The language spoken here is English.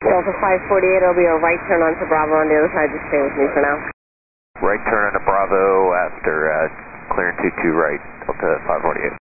Delta 548, it'll be a right turn onto Bravo on the other side. Just stay with me for now. Right turn onto Bravo after clearing 22 right, Delta 548.